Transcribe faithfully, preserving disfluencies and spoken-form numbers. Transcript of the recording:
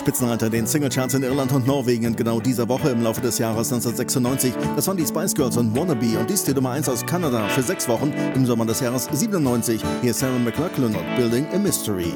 Spitzenreiter den Singlecharts in Irland und Norwegen in genau dieser Woche im Laufe des Jahres neunzehnhundertsechsundneunzig. Das waren die Spice Girls und Wannabe und dies die Nummer eins aus Kanada für sechs Wochen im Sommer des Jahres siebenundneunzig. Hier ist Sarah McLachlan und Building a Mystery.